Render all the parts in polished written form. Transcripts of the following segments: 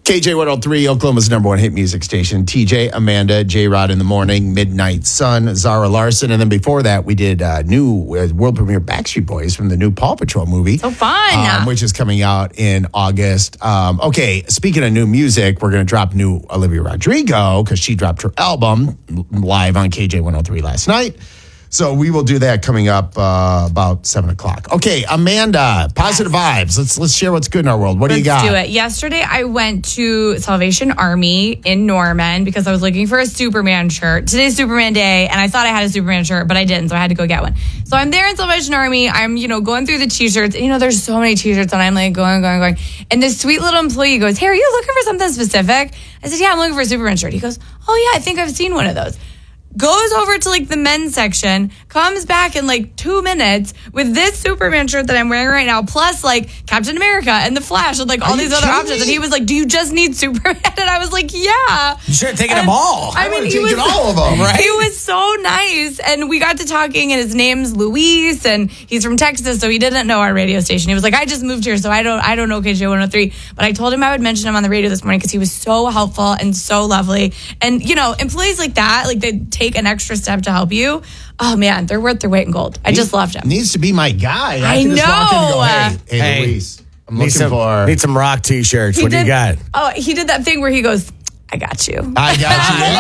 KJ 103, Oklahoma's number one hit music station. TJ, Amanda, J-Rod in the morning, Midnight Sun, Zara Larson. And then before that, we did new world premiere Backstreet Boys from the new Paw Patrol movie. So fun. Which is coming out in August. Okay, speaking of new music, we're going to drop new Olivia Rodrigo because she dropped her album live on KJ 103 last night. So we will do that coming up about 7 o'clock. Okay, Amanda, positive vibes. Let's share what's good in our world. What do you got? Let's do it. Yesterday, I went to Salvation Army in Norman because I was looking for a Superman shirt. Today's Superman Day, and I thought I had a Superman shirt, but I didn't, so I had to go get one. So I'm there in Salvation Army. I'm, going through the T-shirts. And, there's so many T-shirts, and I'm like going. And this sweet little employee goes, "Hey, are you looking for something specific?" I said, "Yeah, I'm looking for a Superman shirt." He goes, "Oh, yeah, I think I've seen one of those." Goes over to the men's section, comes back in 2 minutes with this Superman shirt that I'm wearing right now, plus Captain America and the Flash and all these other options. And he was like, "Do you just need Superman?" And I was like, "Yeah." You should have taken them all. I mean, he was all of them, right? He was so nice, and we got to talking. And his name's Luis, and he's from Texas, so he didn't know our radio station. He was like, "I just moved here, so I don't know KJ 103." But I told him I would mention him on the radio this morning because he was so helpful and so lovely. And employees like that, they take an extra step to help you. Oh man, they're worth their weight in gold. I just loved him. Needs to be my guy. I can just walk in and know. go, hey, Luis, I'm looking for... Need some rock T-shirts. What do you got? Oh, he did that thing where he goes, "I got you." I got you.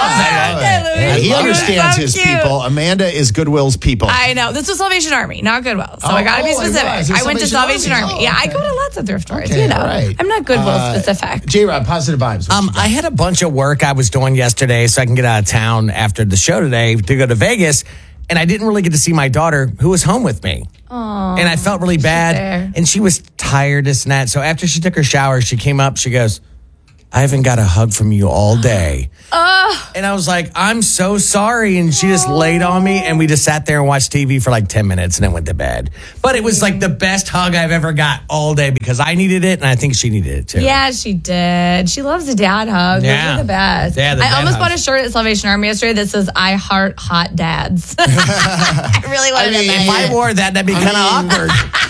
I love that. He understands his people. Amanda is Goodwill's people. I know. This was Salvation Army, not Goodwill. So I got to be specific. I went to Salvation Army. Yeah, I go to lots of thrift stores. Right. I'm not Goodwill specific. J-Rod, positive vibes. I had a bunch of work I was doing yesterday so I can get out of town after the show today to go to Vegas. And I didn't really get to see my daughter, who was home with me. Aww, and I felt really bad. And she was tired, this and that. So after she took her shower, she came up, she goes, "I haven't got a hug from you all day." And I was like, "I'm so sorry." And she just laid on me, and we just sat there and watched TV for 10 minutes and then went to bed. But it was the best hug I've ever got all day because I needed it, and I think she needed it too. Yeah, she did. She loves a dad hug. Yeah. Those are the best. Yeah, I almost bought a shirt at Salvation Army yesterday that says, "I heart hot dads." I really wanted to. If I wore that, that'd be kind of awkward.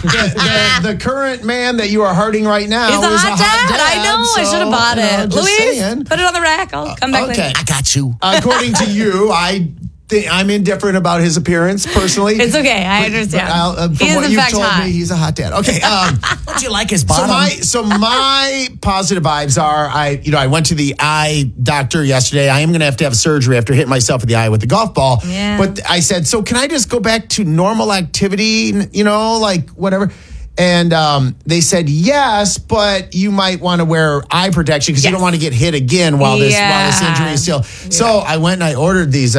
The current man that you are hurting right now is a hot dad. I know. So, I should have bought it. Luis, put it on the rack. I'll come back later. I got you. According to you, I'm indifferent about his appearance personally. It's okay. I understand. From what you've told me, he's a hot dad. Okay. Don't you like his bottom? So my positive vibes are, I went to the eye doctor yesterday. I am going to have surgery after hitting myself in the eye with the golf ball. Yeah. But I said, so can I just go back to normal activity? Whatever. And they said yes, but you might want to wear eye protection because you don't want to get hit again while this injury is still. Yeah. So I went and I ordered these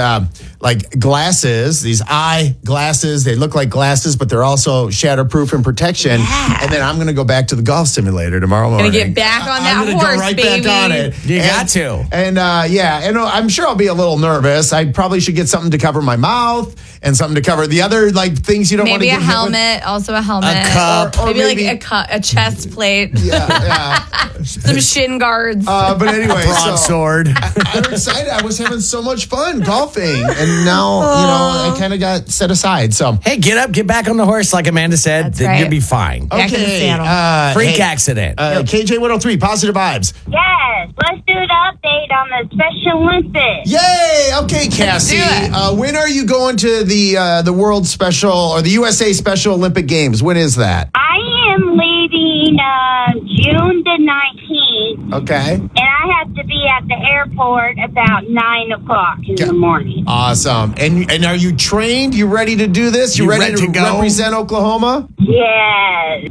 glasses, these eye glasses. They look like glasses, but they're also shatterproof and protection. Yeah. And then I'm going to go back to the golf simulator tomorrow morning. Gonna get back on that horse, I'm going to go right back on it. You got to. And and I'm sure I'll be a little nervous. I probably should get something to cover my mouth and something to cover the other things you don't want to get hit with. Maybe a helmet, also a helmet. A cup. Or maybe a chest plate. Yeah. Some shin guards. But anyway, broadsword. I'm excited. I was having so much fun golfing, and now I kind of got set aside. So hey, get up, get back on the horse, like Amanda said. That's right. You'll be fine. Okay. Freak accident. KJ 103, positive vibes. Yes, let's do an update on the Special Olympics. Yay! Okay, Cassie. When are you going to the World Special or the USA Special Olympic Games? When is that? I am leaving June the 19th. Okay. And I have to be at the airport about 9 o'clock in the morning. Awesome. And are you trained? You ready to do this? You ready to go? Represent Oklahoma? Yes.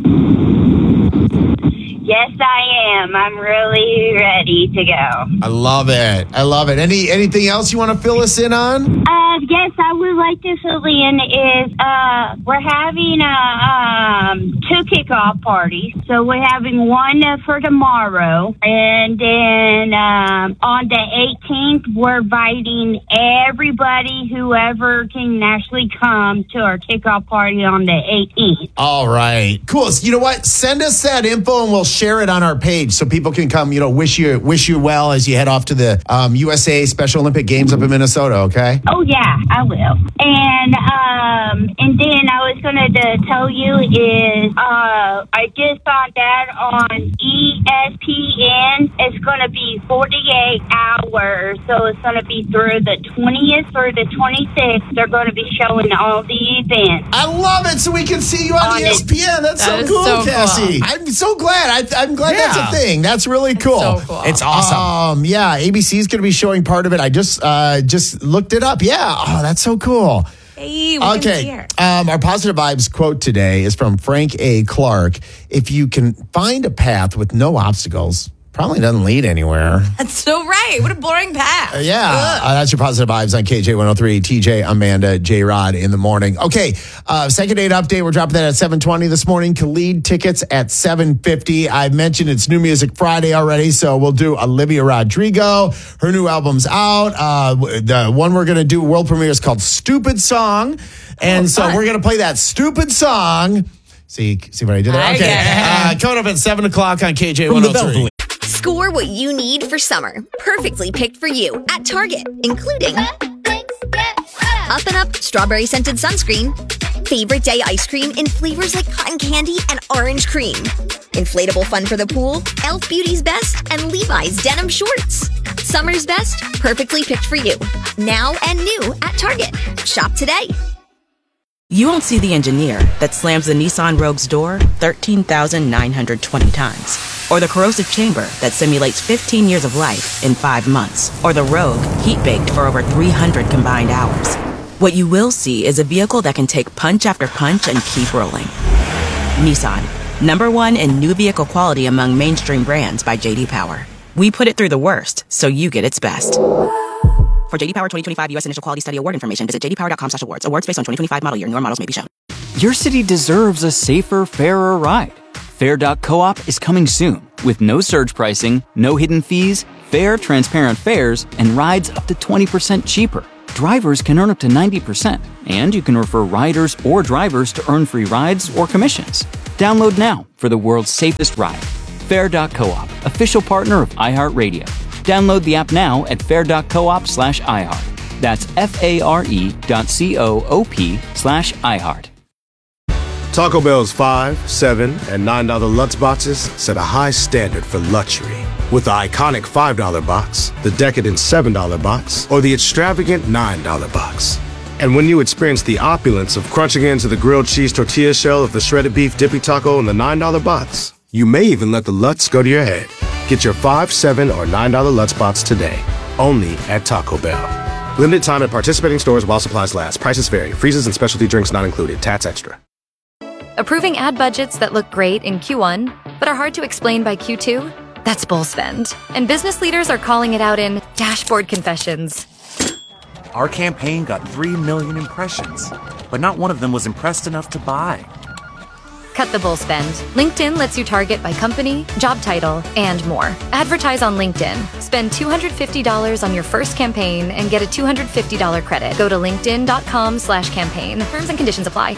Yes, I am. I'm really ready to go. I love it. Anything else you want to fill us in on? Yes, I would like to fill in is we're having two kickoff parties. So we're having one for tomorrow, and then on the 18th we're inviting everybody, whoever can actually come to our kickoff party on the 18th. All right, cool. So you know what? Send us that info, and we'll share it on our page so people can come, wish you well as you head off to the USA Special Olympic Games up in Minnesota, okay? Oh, yeah, I will. And then I was going to tell you is I just saw that on ESPN. It's going to be 48 hours, so it's going to be through the 20th or the 26th. They're going to be showing all the events. I love it, so we can see you on ESPN. That's so cool, Cassie. I'm so glad. I'm glad that's a thing. That's really cool. So cool. It's awesome. ABC is going to be showing part of it. I just looked it up. Yeah. Oh, that's so cool. Hey, okay. Our Positive Vibes quote today is from Frank A. Clark. If you can find a path with no obstacles, probably doesn't lead anywhere. That's so right. What a boring path. That's your Positive Vibes on KJ103. TJ, Amanda, J-Rod in the morning. Okay, second date update. We're dropping that at 7:20 this morning. Khalid tickets at 7:50. I mentioned it's New Music Friday already, so we'll do Olivia Rodrigo. Her new album's out. The one we're going to do world premiere is called Stupid Song. And so we're going to play that Stupid Song. See what I did there? Okay. Coming up at 7 o'clock on KJ103. Score what you need for summer. Perfectly picked for you at Target, including Up and Up strawberry scented sunscreen, favorite day ice cream in flavors like cotton candy and orange cream, inflatable fun for the pool, Elf Beauty's Best, and Levi's denim shorts. Summer's best, perfectly picked for you. Now and new at Target. Shop today. You won't see the engineer that slams the Nissan Rogue's door 13,920 times. Or the corrosive chamber that simulates 15 years of life in 5 months. Or the Rogue heat-baked for over 300 combined hours. What you will see is a vehicle that can take punch after punch and keep rolling. Nissan, #1 in new vehicle quality among mainstream brands by J.D. Power. We put it through the worst, so you get its best. For J.D. Power 2025 U.S. Initial Quality Study Award information, visit jdpower.com/awards. Awards based on 2025 model year. Newer models may be shown. Your city deserves a safer, fairer ride. Fair.coop is coming soon with no surge pricing, no hidden fees, fair, transparent fares, and rides up to 20% cheaper. Drivers can earn up to 90%, and you can refer riders or drivers to earn free rides or commissions. Download now for the world's safest ride. Fair.coop, official partner of iHeartRadio. Download the app now at fair.coop/iHeart. That's FARE.coop/iHeart. Taco Bell's $5, $7, and $9 Lutz boxes set a high standard for luxury. With the iconic $5 box, the decadent $7 box, or the extravagant $9 box. And when you experience the opulence of crunching into the grilled cheese tortilla shell of the shredded beef dippy taco in the $9 box, you may even let the Lutz go to your head. Get your $5, $7, or $9 Lutz box today, only at Taco Bell. Limited time at participating stores while supplies last. Prices vary. Freezes and specialty drinks not included. Tats extra. Approving ad budgets that look great in Q1, but are hard to explain by Q2? That's bull spend. And business leaders are calling it out in dashboard confessions. Our campaign got 3 million impressions, but not one of them was impressed enough to buy. Cut the bull spend. LinkedIn lets you target by company, job title, and more. Advertise on LinkedIn. Spend $250 on your first campaign and get a $250 credit. Go to linkedin.com/campaign. Terms and conditions apply.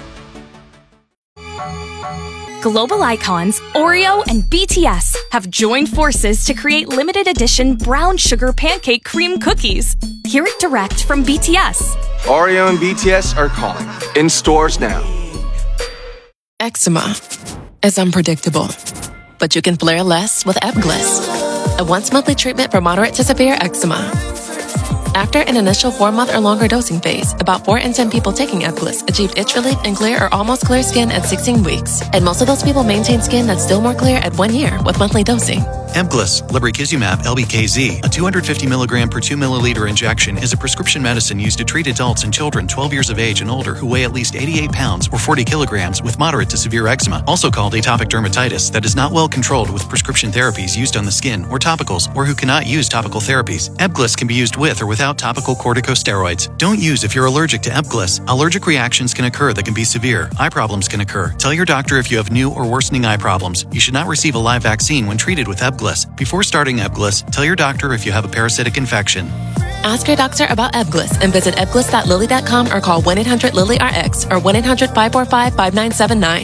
Global icons Oreo and BTS have joined forces to create limited edition brown sugar pancake cream cookies. Hear it direct from BTS. Oreo and BTS are calling. In stores now. Eczema is unpredictable, but you can flare less with Ebglyss, a once-monthly treatment for moderate to severe eczema. After an initial 4-month or longer dosing phase, about 4 in 10 people taking Ebglyss achieved itch relief and clear or almost clear skin at 16 weeks. And most of those people maintain skin that's still more clear at 1 year with monthly dosing. Ebglyss, lebrikizumab LBKZ, a 250 milligram per 2 milliliter injection, is a prescription medicine used to treat adults and children 12 years of age and older who weigh at least 88 pounds or 40 kilograms with moderate to severe eczema, also called atopic dermatitis, that is not well controlled with prescription therapies used on the skin or topicals, or who cannot use topical therapies. Ebglyss can be used with or without topical corticosteroids. Don't use if you're allergic to Ebglyss. Allergic reactions can occur that can be severe. Eye problems can occur. Tell your doctor if you have new or worsening eye problems. You should not receive a live vaccine when treated with Ebglyss. Before starting Ebglyss, tell your doctor if you have a parasitic infection. Ask your doctor about Ebglyss and visit ebglyss.lilly.com or call 1-800-LILY-RX or 1-800-545-5979.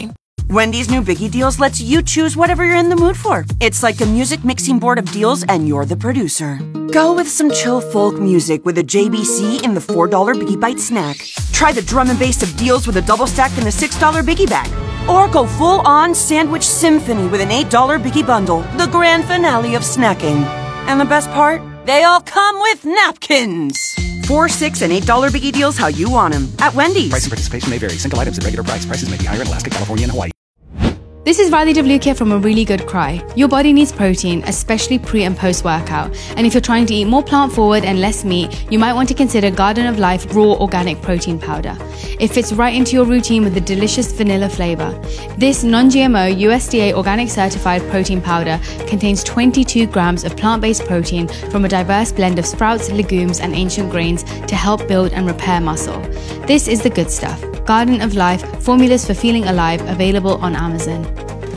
Wendy's new Biggie Deals lets you choose whatever you're in the mood for. It's like a music mixing board of deals and you're the producer. Go with some chill folk music with a JBC in the $4 Biggie Bite snack. Try the drum and bass of deals with a double stack in the $6 Biggie Bag. Or go full-on sandwich symphony with an $8 Biggie Bundle, the grand finale of snacking. And the best part? They all come with napkins. $4, $6, and $8 Biggie Deals how you want them at Wendy's. Price and participation may vary. Single items at regular price. Prices may be higher in Alaska, California, and Hawaii. This is Riley Devlukia from A Really Good Cry. Your body needs protein, especially pre and post workout. And if you're trying to eat more plant forward and less meat, you might want to consider Garden of Life Raw Organic Protein Powder. It fits right into your routine with a delicious vanilla flavor. This non-GMO USDA organic certified protein powder contains 22 grams of plant-based protein from a diverse blend of sprouts, legumes, and ancient grains to help build and repair muscle. This is the good stuff. Garden of Life, formulas for feeling alive, available on Amazon.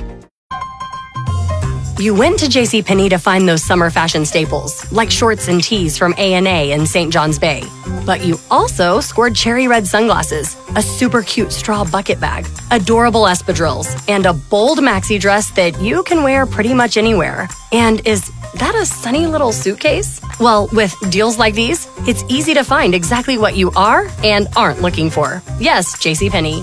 You went to JCPenney to find those summer fashion staples, like shorts and tees from A&A in St. John's Bay. But you also scored cherry red sunglasses, a super cute straw bucket bag, adorable espadrilles, and a bold maxi dress that you can wear pretty much anywhere. And is that a sunny little suitcase? Well, with deals like these, it's easy to find exactly what you are and aren't looking for. Yes, JCPenney.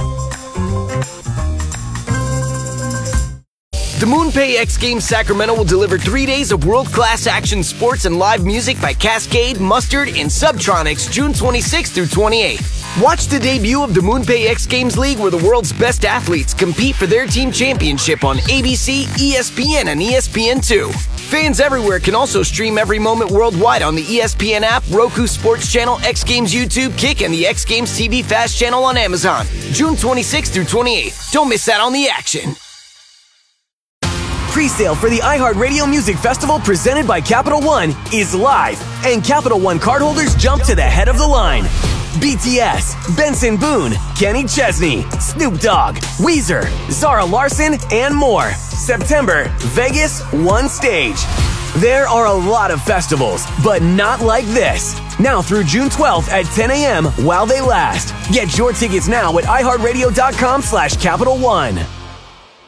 The MoonPay X Games Sacramento will deliver 3 days of world-class action sports and live music by Cascade, Mustard, and Subtronics June 26th through 28th. Watch the debut of the MoonPay X Games League where the world's best athletes compete for their team championship on ABC, ESPN, and ESPN2. Fans everywhere can also stream every moment worldwide on the ESPN app, Roku Sports Channel, X Games YouTube, Kick, and the X Games TV Fast Channel on Amazon. June 26th through 28th. Don't miss out on the action. Pre-sale for the iHeartRadio Music Festival presented by Capital One is live, and Capital One cardholders jump to the head of the line. BTS, Benson Boone, Kenny Chesney, Snoop Dogg, Weezer, Zara Larsson, and more. September, Vegas, one stage. There are a lot of festivals, but not like this. Now through June 12th at 10 a.m. while they last. Get your tickets now at iHeartRadio.com/Capital One.